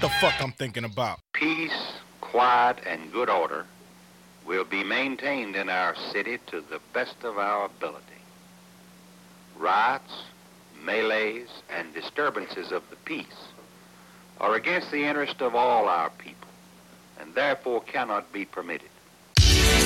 the fuck I'm thinking about. Peace, quiet, and good order will be maintained in our city to the best of our ability. Riots, melees, and disturbances of the peace are against the interest of all our people, and therefore cannot be permitted.